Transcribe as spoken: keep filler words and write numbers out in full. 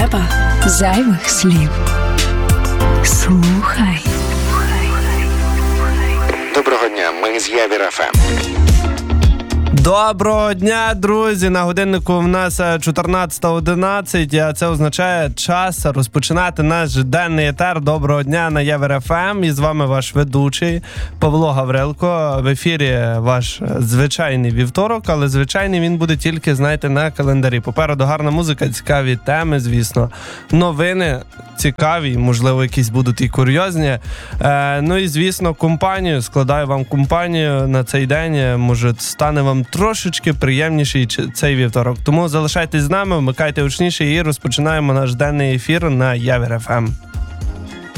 треба зайвих слів. Слухай. Доброго дня, ми з Явір еф ем. Доброго дня, друзі! На годиннику в нас чотирнадцята одинадцять, а це означає час розпочинати наш денний етер. Доброго дня на Явір еф ем. І з вами ваш ведучий Павло Гаврилко. В ефірі ваш звичайний вівторок, але звичайний він буде тільки, знаєте, на календарі. Попереду гарна музика, цікаві теми, звісно, новини цікаві, можливо, якісь будуть і курйозні. Е, ну і, звісно, компанію, складаю вам компанію на цей день. Може, стане вам трошечки приємніший цей вівторок. Тому залишайтесь з нами, вмикайте гучніше і розпочинаємо наш денний ефір на Явір еф ем.